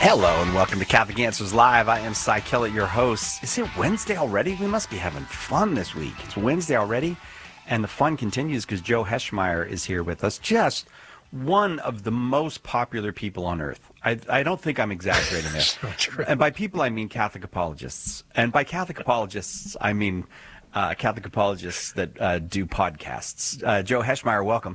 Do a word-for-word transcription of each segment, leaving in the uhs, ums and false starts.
Hello and welcome to Catholic Answers Live. I am Cy Kellett, your host. Is it Wednesday already? We must be having fun this week. It's Wednesday already, and the fun continues because Joe Heschmeyer is here with us. Just one of the most popular people on earth. I, I don't think I'm exaggerating there. So true. And by people, I mean Catholic apologists. And by Catholic apologists, I mean uh, Catholic apologists that uh, do podcasts. Uh, Joe Heschmeyer, welcome.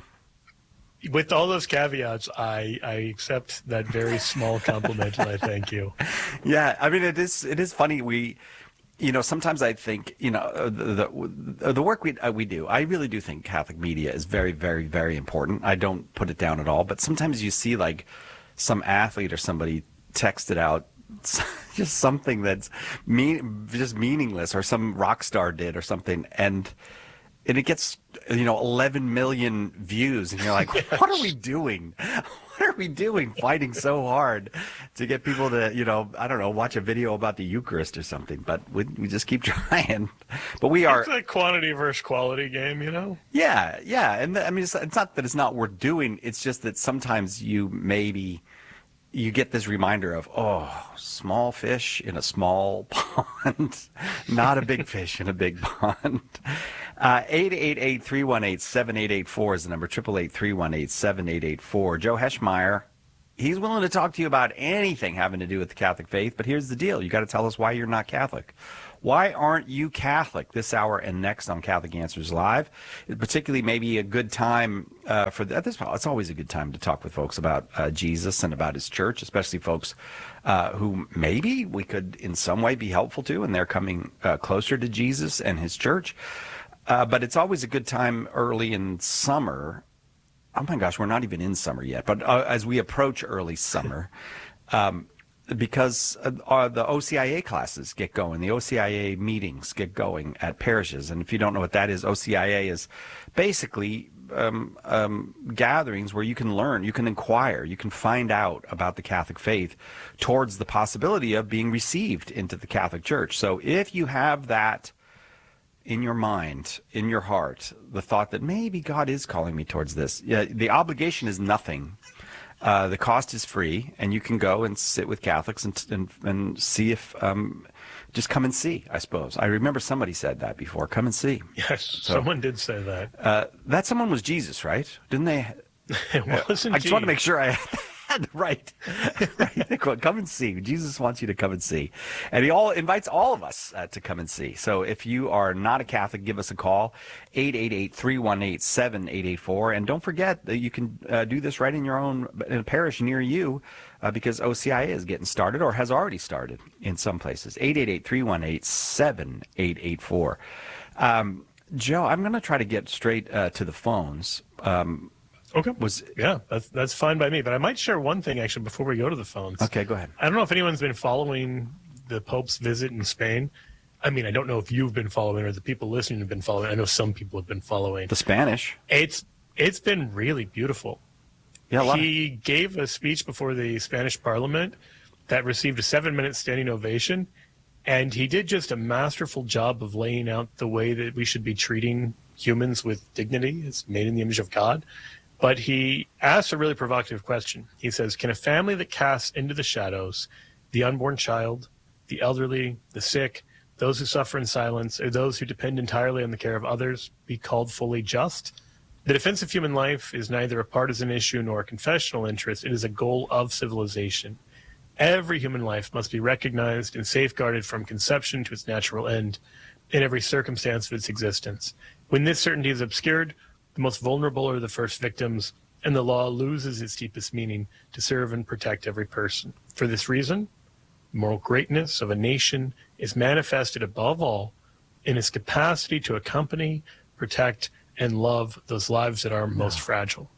With all those caveats, I, I accept that very small compliment, and I thank you. Yeah, I mean, it is it is funny. We, you know, sometimes I think, you know, the the, the work we uh, we do, I really do think Catholic media is very, very, very important. I don't put it down at all. But sometimes you see, like, some athlete or somebody texted out just something that's mean, just meaningless, or some rock star did or something, and and it gets, you know, eleven million views, and you're like, what are we doing? What are we doing fighting so hard to get people to, you know, I don't know, watch a video about the Eucharist or something? But we, we just keep trying. But we are... It's a quantity versus quality game, you know? Yeah, yeah. And the, I mean, it's, it's not that it's not worth doing. It's just that sometimes you maybe... you get this reminder of, oh, small fish in a small pond, not a big fish in a big pond. Uh, eight eight eight, three one eight, seven eight eight four is the number, eight eight eight, three one eight, seven eight eight four. Joe Heschmeyer, he's willing to talk to you about anything having to do with the Catholic faith, but here's the deal. You got to tell us why you're not Catholic. Why aren't you Catholic this hour and next on Catholic Answers Live? Particularly maybe a good time uh, for at this. It's always a good time to talk with folks about uh, Jesus and about his church, especially folks uh, who maybe we could in some way be helpful to, and they're coming uh, closer to Jesus and his church. Uh, but it's always a good time early in summer. Oh my gosh, we're not even in summer yet. But uh, as we approach early summer, um, because uh, the O C I A classes get going, the O C I A meetings get going at parishes. And if you don't know what that is, O C I A is basically um, um, gatherings where you can learn, you can inquire, you can find out about the Catholic faith towards the possibility of being received into the Catholic Church. So if you have that in your mind, in your heart, the thought that maybe God is calling me towards this, yeah, the obligation is nothing. Uh, the cost is free, and you can go and sit with Catholics and and, and see if, um, just come and see, I suppose. I remember somebody said that before, come and see. Yes, so, someone did say that. Uh, that someone was Jesus, right? Didn't they? It was indeed. I just want to make sure I had right. right. Come and see. Jesus wants you to come and see. And he all invites all of us uh, to come and see. So if you are not a Catholic, give us a call, eight eight eight, three one eight, seven eight eight four. And don't forget that you can uh, do this right in your own in a parish near you uh, because O C I A is getting started or has already started in some places. eight eight eight, three one eight, seven eight eight four. Um, Joe, I'm going to try to get straight uh, to the phones. Um Okay. Was yeah, that's that's fine by me. But I might share one thing actually before we go to the phones. Okay, go ahead. I don't know if anyone's been following the Pope's visit in Spain. I mean, I don't know if you've been following or the people listening have been following. I know some people have been following. The Spanish. It's it's been really beautiful. Yeah, a lot he of... gave a speech before the Spanish Parliament that received a seven-minute standing ovation, and he did just a masterful job of laying out the way that we should be treating humans with dignity. It's made in the image of God. But he asked a really provocative question. He says, can a family that casts into the shadows the unborn child, the elderly, the sick, those who suffer in silence, or those who depend entirely on the care of others be called fully just? The defense of human life is neither a partisan issue nor a confessional interest. It is a goal of civilization. Every human life must be recognized and safeguarded from conception to its natural end in every circumstance of its existence. When this certainty is obscured, the most vulnerable are the first victims, and the law loses its deepest meaning to serve and protect every person. For this reason, the moral greatness of a nation is manifested above all in its capacity to accompany, protect, and love those lives that are most fragile.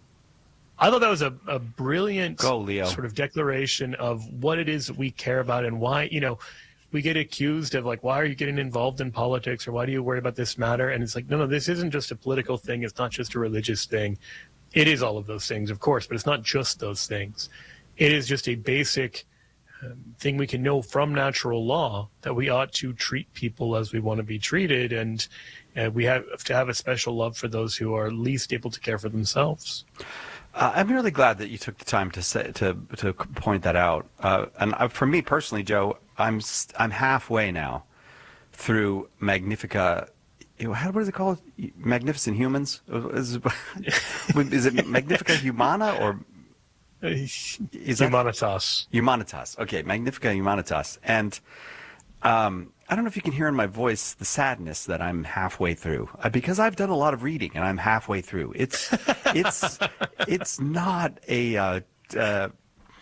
I thought that was a, a brilliant Go, Leo. sort of declaration of what it is that we care about and why, you know, we get accused of like, why are you getting involved in politics, or why do you worry about this matter? And it's like, no, no, this isn't just a political thing. It's not just a religious thing. It is all of those things, of course, but it's not just those things. It is just a basic um, thing we can know from natural law that we ought to treat people as we want to be treated. And uh, we have to have a special love for those who are least able to care for themselves. Uh, I'm really glad that you took the time to say, to to point that out. Uh, and uh, for me personally, Joe, I'm s- I'm halfway now through Magnifica. you know, How what is it called? Magnificent Humans? Is, is it Magnifica Humana or is that Humanitas. Humanitas? Okay, Magnifica Humanitas. And um, I don't know if you can hear in my voice the sadness that I'm halfway through uh, because I've done a lot of reading and I'm halfway through. It's it's it's not a uh, uh,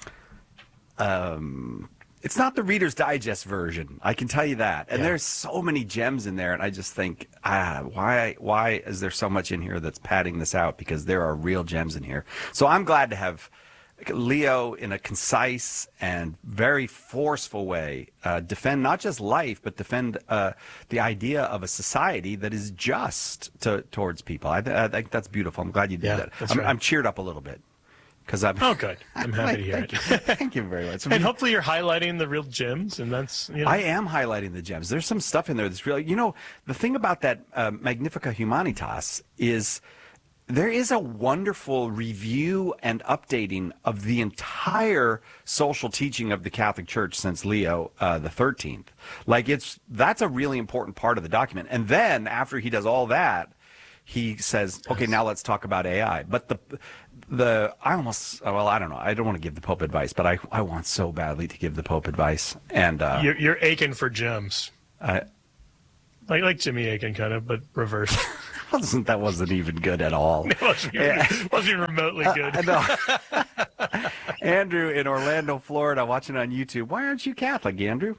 um, it's not the Reader's Digest version. I can tell you that. And Yeah. there's so many gems in there, and I just think, ah, why why is there so much in here that's padding this out? Because there are real gems in here. So I'm glad to have Leo, in a concise and very forceful way, uh, defend not just life, but defend uh, the idea of a society that is just to, towards people. I, th- I think that's beautiful. I'm glad you did Yeah, that. that's I'm, right. I'm cheered up a little bit because I'm. Oh, good. I'm happy to hear thank it. You. Thank you very much. And hopefully you're highlighting the real gems, and that's, you know. I am highlighting the gems. There's some stuff in there that's really, you know, the thing about that uh, Magnifica Humanitas is there is a wonderful review and updating of the entire social teaching of the Catholic Church since Leo uh, the thirteenth. Like it's that's a really important part of the document. And then after he does all that, he says, "Okay, now let's talk about A I." But the the I almost well, I don't know. I don't want to give the Pope advice, but I I want so badly to give the Pope advice. And uh, You're, you're aching for gems. I, Like like Jimmy Aiken, kind of, but reversed. wasn't that wasn't even good at all. It wasn't, even, wasn't even remotely good. I know. Andrew in Orlando, Florida, watching on YouTube. Why aren't you Catholic, Andrew?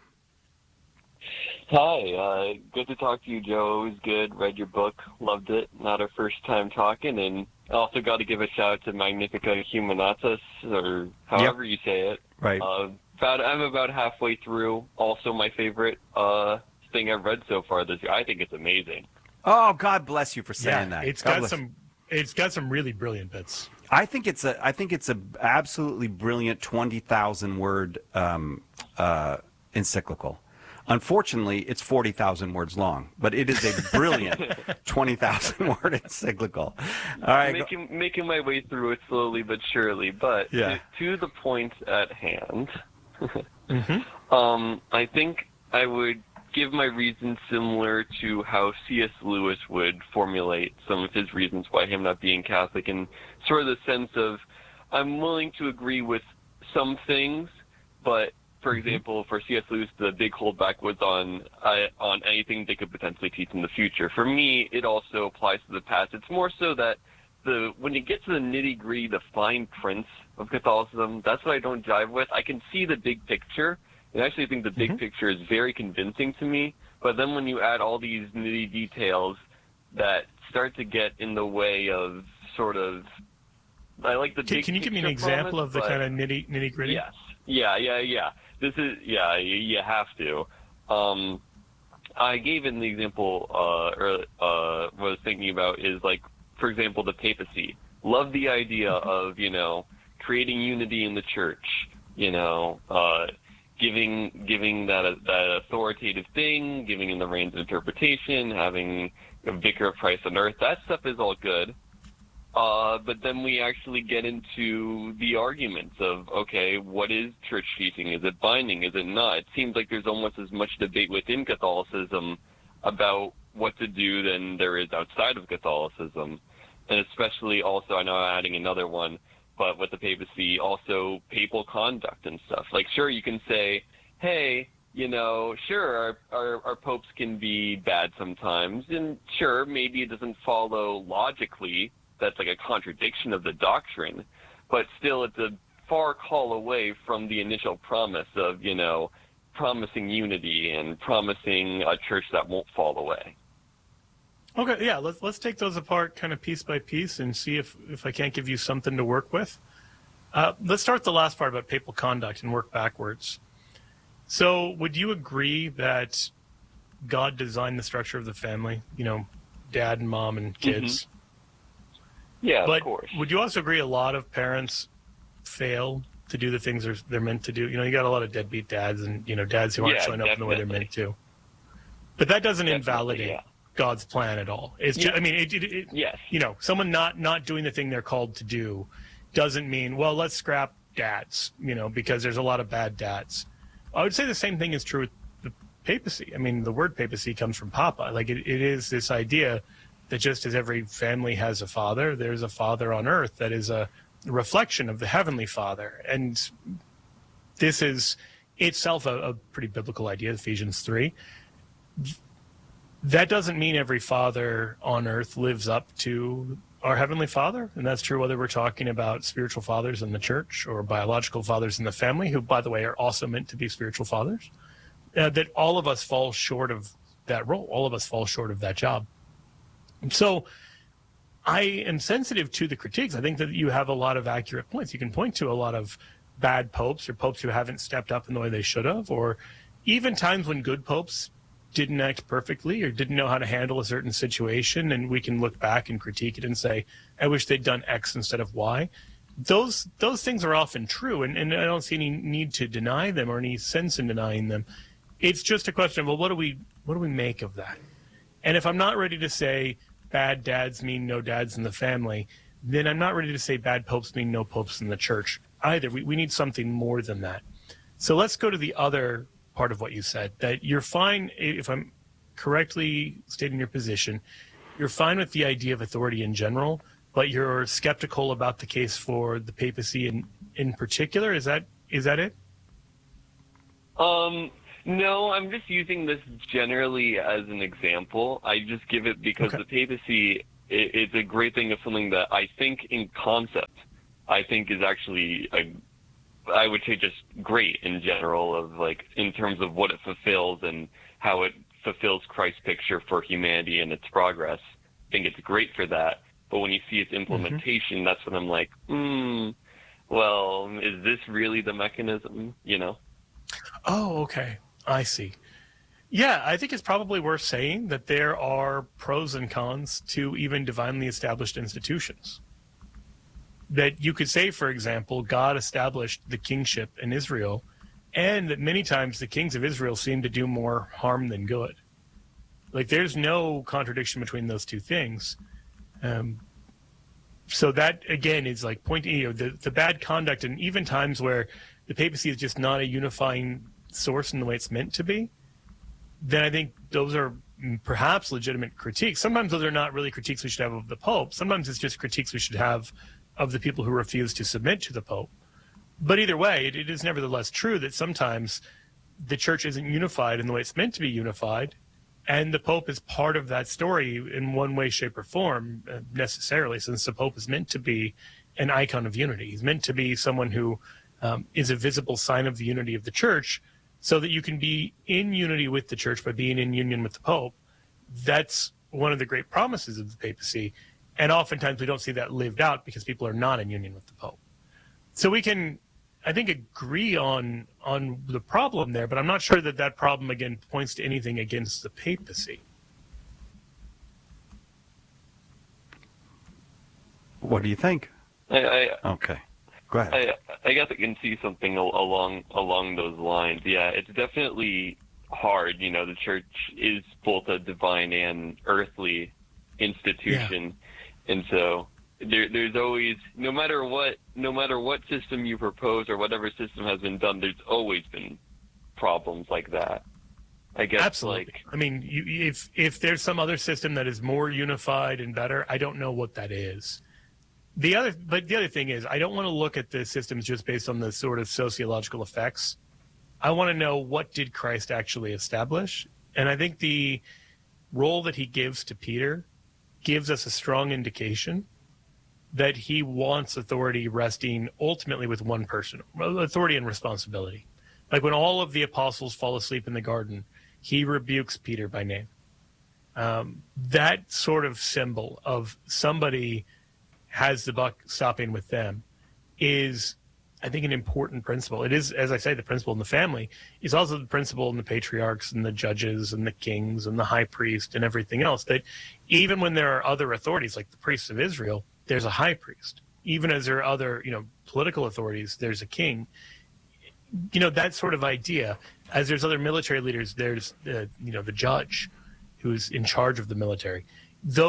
Hi, uh, good to talk to you, Joe. It was good. Read your book, loved it. Not our first time talking, and I also got to give a shout out to Magnifica Humanatus, or however yep. you say it. Right. Uh, about I'm about halfway through. Also, my favorite uh, thing I've read so far this year. I think it's amazing. Oh, God bless you for saying yeah, that. It's God got bless. some. It's got some really brilliant bits. I think it's a. I think it's a absolutely brilliant twenty thousand word um, uh, encyclical. Unfortunately, it's forty thousand words long, but it is a brilliant twenty thousand word encyclical. All right. Making, making my way through it slowly but surely, but yeah. to, to the point at hand, mm-hmm. um, I think I would give my reasons similar to how C S Lewis would formulate some of his reasons why him not being Catholic, and sort of the sense of I'm willing to agree with some things, but for example, for C S Lewis, the big holdback was on uh, on anything they could potentially teach in the future. For me, it also applies to the past. It's more so that the when you get to the nitty-gritty, the fine prints of Catholicism, that's what I don't jive with. I can see the big picture, and I actually think the big mm-hmm. picture is very convincing to me. But then when you add all these nitty details that start to get in the way of sort of, I like the can, big Can you give me an example promise, of the kind of nitty nitty gritty? Yes. Yeah, yeah, yeah. This is, yeah, you, you have to. Um, I gave an example, uh, or, uh, what I was thinking about is like, for example, the papacy. Love the idea of, you know, creating unity in the church, you know, uh, giving, giving that, that authoritative thing, giving in the reins of interpretation, having a vicar of Christ on earth. That stuff is all good. Uh, but then we actually get into the arguments of, okay, what is church teaching? Is it binding? Is it not? It seems like there's almost as much debate within Catholicism about what to do than there is outside of Catholicism. And especially also, I know I'm adding another one, but with the papacy, also papal conduct and stuff. Like, sure, you can say, hey, you know, sure, our, our, our popes can be bad sometimes. And sure, maybe it doesn't follow logically. That's like a contradiction of the doctrine, but still it's a far call away from the initial promise of, you know, promising unity and promising a church that won't fall away. Okay, yeah, let's let's take those apart kind of piece by piece and see if, if I can't give you something to work with. Uh, let's start the last part about papal conduct and work backwards. So would you agree that God designed the structure of the family, you know, dad and mom and kids? Mm-hmm. Yeah, but of course. Would you also agree a lot of parents fail to do the things they're, they're meant to do? You know, you got a lot of deadbeat dads and, you know, dads who aren't yeah, showing up definitely. in the way they're meant to. But that doesn't Definitely, invalidate yeah. God's plan at all. It's just, Yeah. I mean, it, it, it, Yes. you know, someone not, not doing the thing they're called to do doesn't mean, well, let's scrap dads, you know, because there's a lot of bad dads. I would say the same thing is true with the papacy. I mean, the word papacy comes from papa. Like it, it is this idea that just as every family has a father, there's a father on earth that is a reflection of the heavenly Father. And this is itself a, a pretty biblical idea, Ephesians three. That doesn't mean every father on earth lives up to our Heavenly Father. And that's true whether we're talking about spiritual fathers in the church or biological fathers in the family, who, by the way, are also meant to be spiritual fathers. Uh, that all of us fall short of that role. All of us fall short of that job. So I am sensitive to the critiques. I think that you have a lot of accurate points. You can point to a lot of bad popes or popes who haven't stepped up in the way they should have, or even times when good popes didn't act perfectly or didn't know how to handle a certain situation, and we can look back and critique it and say, I wish they'd done X instead of Y. Those those things are often true, and, and I don't see any need to deny them or any sense in denying them. It's just a question of, well, what do we what do we make of that? And if I'm not ready to say bad dads mean no dads in the family, then I'm not ready to say bad popes mean no popes in the church either. We, we need something more than that. So let's go to the other part of what you said, that you're fine, if I'm correctly stating your position, you're fine with the idea of authority in general, but you're skeptical about the case for the papacy in, in particular. Is that is that it? Um, no, I'm just using this generally as an example. I just give it because Okay. the papacy i- is a great thing of something that I think in concept, I think is actually, a, I would say just great in general, of like in terms of what it fulfills and how it fulfills Christ's picture for humanity and its progress. I think it's great for that. But when you see its implementation, mm-hmm. that's when I'm like, hmm, well, is this really the mechanism, you know? Oh, okay. I see. Yeah, I think it's probably worth saying that there are pros and cons to even divinely established institutions. That you could say, for example, God established the kingship in Israel, and that many times the kings of Israel seem to do more harm than good. Like, there's no contradiction between those two things. Um, so that, again, is like pointing, you know, the, the bad conduct, and even times where the papacy is just not a unifying source in the way it's meant to be, then I think those are perhaps legitimate critiques. Sometimes those are not really critiques we should have of the Pope. Sometimes it's just critiques we should have of the people who refuse to submit to the Pope. But either way, it, it is nevertheless true that sometimes the church isn't unified in the way it's meant to be unified, and the Pope is part of that story in one way, shape, or form, uh, necessarily, since the Pope is meant to be an icon of unity. He's meant to be someone who um, is a visible sign of the unity of the church, so that you can be in unity with the church by being in union with the Pope. That's one of the great promises of the papacy, and oftentimes we don't see that lived out because people are not in union with the Pope. So we can, I think, agree on on the problem there, but I'm not sure that that problem, again, points to anything against the papacy. What do you think? I, I, Okay, go ahead. I, I guess I can see something al- along along those lines. Yeah, it's definitely hard. You know, the church is both a divine and earthly institution, yeah. And so there, there's always, no matter what, no matter what system you propose or whatever system has been done, there's always been problems like that. I guess. Absolutely. Like, I mean, you, if if there's some other system that is more unified and better, I don't know what that is. The other, but the other thing is, I don't want to look at the systems just based on the sort of sociological effects. I want to know, what did Christ actually establish? And I think the role that he gives to Peter gives us a strong indication that he wants authority resting ultimately with one person, authority and responsibility. Like when all of the apostles fall asleep in the garden, he rebukes Peter by name. Um, that sort of symbol of somebody has the buck stopping with them is, I think, an important principle. It is, as I say, the principle in the family. It's also the principle in the patriarchs and the judges and the kings and the high priest and everything else, that even when there are other authorities, like the priests of Israel, there's a high priest. Even as there are other, you know, political authorities, there's a king. You know, that sort of idea. As there's other military leaders, there's, uh, you know, the judge who's in charge of the military. Those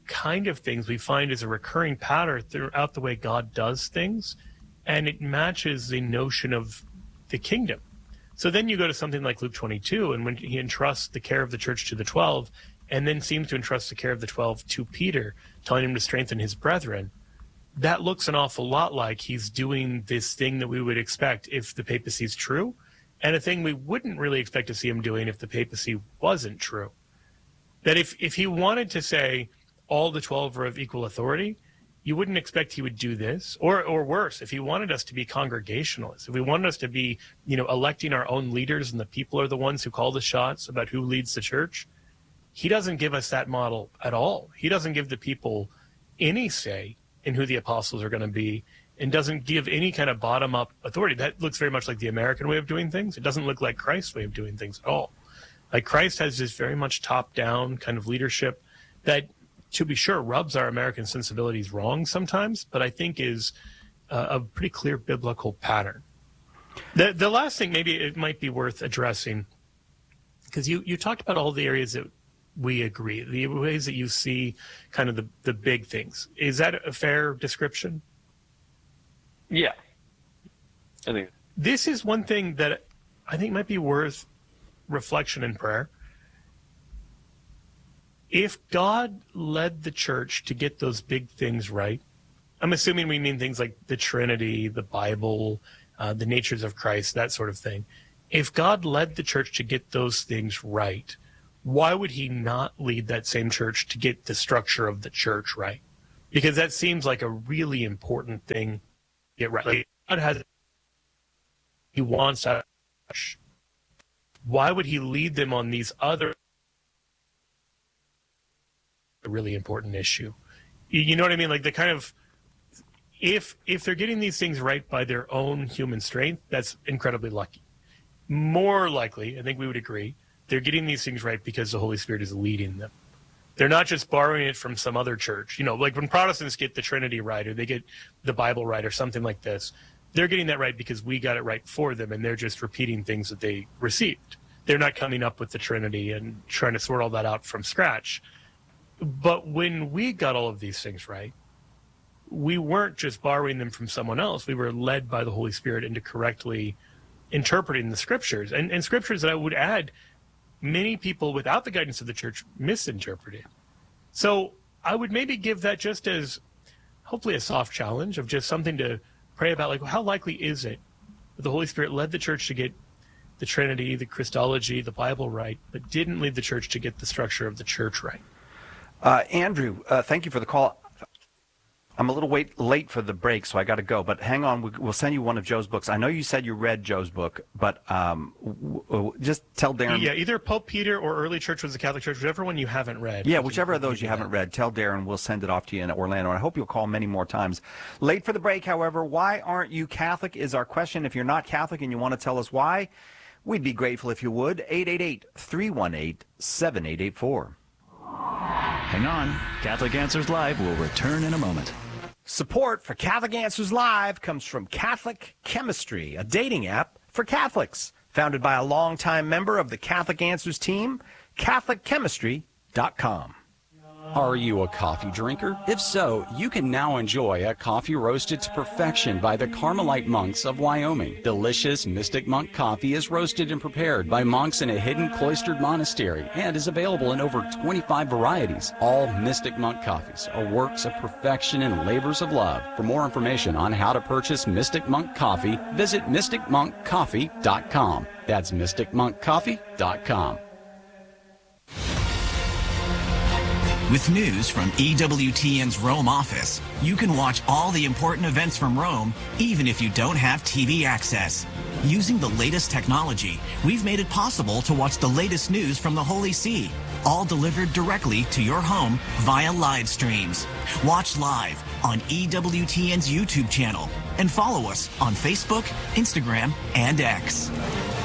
kind of things we find is a recurring pattern throughout the way God does things, and it matches the notion of the kingdom. So then you go to something like Luke twenty-two, and when he entrusts the care of the church to the twelve, and then seems to entrust the care of the twelve to Peter, telling him to strengthen his brethren, that looks an awful lot like he's doing this thing that we would expect if the papacy is true, and a thing we wouldn't really expect to see him doing if the papacy wasn't true. That if, if he wanted to say all the twelve are of equal authority, you wouldn't expect he would do this. Or or worse, if he wanted us to be congregationalists, if we wanted us to be, you know, electing our own leaders and the people are the ones who call the shots about who leads the church, he doesn't give us that model at all. He doesn't give the people any say in who the apostles are going to be, and doesn't give any kind of bottom-up authority. That looks very much like the American way of doing things. It doesn't look like Christ's way of doing things at all. Like Christ has this very much top-down kind of leadership that, to be sure, rubs our American sensibilities wrong sometimes, but I think is uh, a pretty clear biblical pattern. The the last thing maybe it might be worth addressing, because you, you talked about all the areas that we agree, the ways that you see kind of the, the big things. Is that a fair description? Yeah. I think this is one thing that I think might be worth reflection and prayer. If God led the church to get those big things right, I'm assuming we mean things like the Trinity, the Bible, uh, the natures of Christ, that sort of thing. If God led the church to get those things right, why would he not lead that same church to get the structure of the church right? Because that seems like a really important thing to get right. Like God has, he wants to. Why would he lead them on these other a really important issue? You know what I mean? Like the kind of, if if they're getting these things right by their own human strength, that's incredibly lucky. More likely, I think we would agree, they're getting these things right because the Holy Spirit is leading them. They're not just borrowing it from some other church. You know, like when Protestants get the Trinity right, or they get the Bible right, or something like this, they're getting that right because we got it right for them, and they're just repeating things that they received. They're not coming up with the Trinity and trying to sort all that out from scratch. But when we got all of these things right, we weren't just borrowing them from someone else. We were led by the Holy Spirit into correctly interpreting the scriptures, and, and scriptures that I would add, many people without the guidance of the church misinterpreted. So I would maybe give that just as hopefully a soft challenge of just something to pray about. Like, how likely is it that the Holy Spirit led the church to get the Trinity, the Christology, the Bible right, but didn't lead the church to get the structure of the church right? Uh, Andrew, uh, thank you for the call. I'm a little wait, late for the break, so I got to go. But hang on, we'll send you one of Joe's books. I know you said you read Joe's book, but um, w- w- just tell Darren. Yeah, either Pope Peter or Early Church was the Catholic Church, whichever one you haven't read. Yeah, whichever of those you haven't read, tell Darren. We'll send it off to you in Orlando. And I hope you'll call many more times. Late for the break, however, why aren't you Catholic is our question. If you're not Catholic and you want to tell us why, we'd be grateful if you would. eight eight eight, three one eight, seven eight eight four. Hang on. Catholic Answers Live will return in a moment. Support for Catholic Answers Live comes from Catholic Chemistry, a dating app for Catholics. Founded by a longtime member of the Catholic Answers team, Catholic Chemistry dot com. Are you a coffee drinker? If so, you can now enjoy a coffee roasted to perfection by the Carmelite monks of Wyoming. Delicious Mystic Monk coffee is roasted and prepared by monks in a hidden cloistered monastery and is available in over twenty-five varieties. All Mystic Monk coffees are works of perfection and labors of love. For more information on how to purchase Mystic Monk coffee, visit mystic monk coffee dot com. That's mystic monk coffee dot com. With news from E W T N's Rome office, you can watch all the important events from Rome, even if you don't have T V access. Using the latest technology, we've made it possible to watch the latest news from the Holy See, all delivered directly to your home via live streams. Watch live on E W T N's YouTube channel and follow us on Facebook, Instagram, and X.